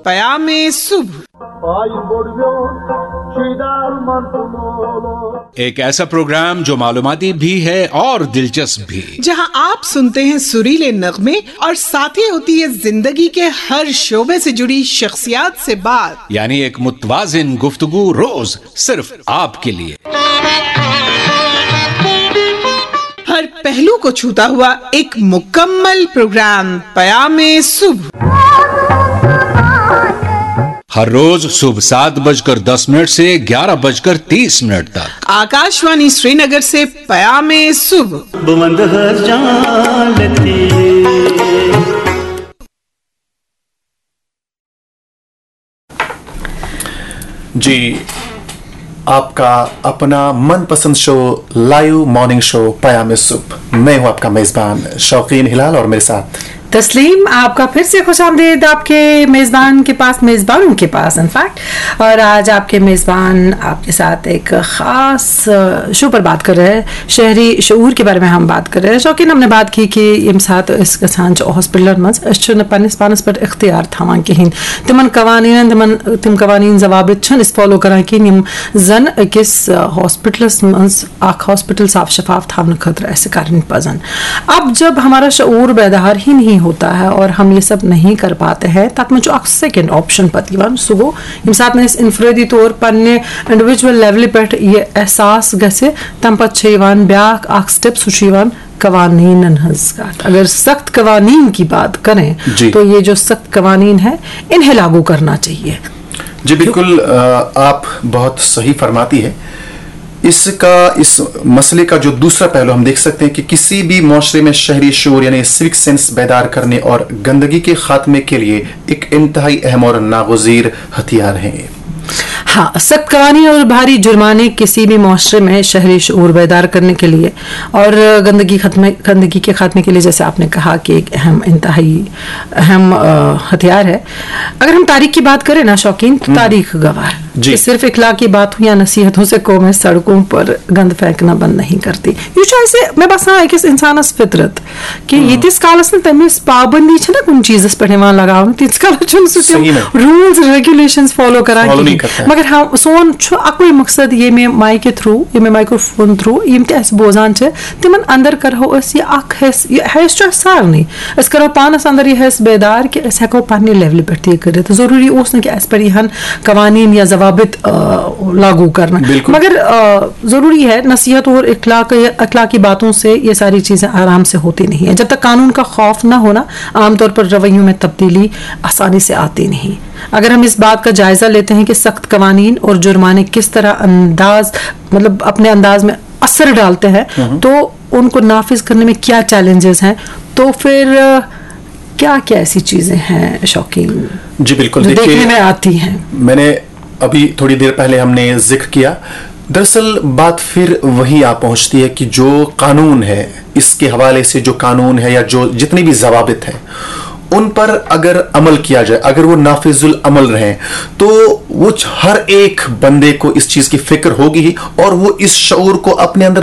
पयामे सुबह। एक ऐसा प्रोग्राम जो मालूमाती भी है और दिलचस्प भी, जहां आप सुनते हैं सुरीले नगमे और साथ ही होती है जिंदगी के हर शोबे से जुड़ी शख्सियत से बात। यानी एक मुतवाजिन गुफ्तगू रोज सिर्फ आपके लिए। हर पहलू को छूता हुआ एक मुकम्मल प्रोग्राम पयामे सुबह। हर रोज सुबह 7:10 से 11:30 तक आकाशवाणी श्रीनगर से पयामे सुबह। जी, आपका अपना मनपसंद शो लाइव मॉर्निंग शो पयामे सुबह। मैं हूं आपका मेजबान शौकीन हिलाल और मेरे साथ तस्लीम। आपका फिर से खुशामदीद आपके मेज़बान के पास, मेज़बानों के पास इनफैक्ट। और आज आपके मेज़बान आपके साथ एक ख़ास शो पर बात कर रहे हैं। शहरी शऊर के बारे में हम बात कर रहे हैं। शौकीन, हमने बात की कि यम साथ इस गसान हॉस्पिटल मज पन्निस पानस पर इख्तियार थावान कहीं तिमन कवानीन तिम कवानीन जवाबित इस फॉलो करान कि यम जन अकिस हॉस्पिटलस मज अख हॉस्पिटल साफ शफाफ थावन खतर ऐसे कारण पजन। अब जब हमारा शऊर बेदार ही नहीं होता है और हम ये सब नहीं कर पाते हैं, तब में जो अक्स सेकंड ऑप्शन पति वन सुगो यम साथ में इस इनफरादी तौर पन्ने इंडिविजुअल लेवल पे ये एहसास गसे तम पत छेवान ब्याक अक्स स्टेप सुशीवान कवानीन हज़। अगर सख्त कवानीन की बात करें तो ये जो सख्त कवानीन है इन्हें लागू करना चाहिए। जी बिल्कुल, आप बहुत सही फरमाती है। इस मसले का जो दूसरा पहलू हम देख सकते हैं कि किसी भी माशरे में शहरी शऊर यानी सिविक सेंस बेदार करने और गंदगी के खात्मे के लिए एक इंतहाई अहम और नागुज़ीर हथियार है। हाँ, सख्त कवानीन और भारी जुर्माने किसी भी माशरे में शहरी शऊर बेदार करने के लिए और गंदगी के खात्मे के लिए, जैसे आपने कहा कि एक इंतहाई अहम हथियार है। अगर हम तारीख की बात करें ना शौकीन, तो तारीख गवाह है कि सिर्फ इखलाक की बात हुई या नसीहतों से कौमें सड़कों पर गंद फेंकना बंद नहीं करती। ये ऐसे मैं बस ना एक इंसान फितरत कि ये तिस कालस न तमिस पाबंदी छ ना कुन चीज़ पे लगाव तिस काल रूल्स रेगुलेशंस फॉलो करा मगर हम सोन अकुई मकसद ये में माइक थ्रू ये में माइक्रोफोन थ्रू यम तस बोजान तिमन अंदर करो ये अख हेस सारनी अस करो पानस अंदर ये हेस बेदार कि अस हेको पन्ने लेवल पे कर। जरूरी ओस न कि अस पर यहन कवानीन या जवाबित लागू करना, मगर जरूरी है नसीहत और अखलाकी बातों से ये सारी चीजें आराम से होती नहीं है। जब तक कानून का खौफ ना होना, आमतौर पर रवैयों में तब्दीली आसानी से आती नहीं। अगर हम इस बात का जायजा लेते हैं कि सख्त कवानीन और जुर्माने किस तरह मतलब अपने अंदाज में असर डालते हैं, तो उनको नाफिज करने में क्या चैलेंजेस हैं, तो फिर क्या क्या ऐसी चीजें हैं शौकीन जी बिल्कुल जो देखने में आती हैं। मैंने अभी थोड़ी देर पहले हमने जिक्र किया, दरअसल बात फिर वही आ पहुंचती है कि जो कानून है, इसके हवाले से जो कानून है या जो जितनी भी जवाबित है उन पर अगर अमल किया जाए, अगर वो नाफिजुल अमल रहे, तो वो हर एक बंदे को इस चीज की फिक्र होगी और वो इस शऊर को अपने अंदर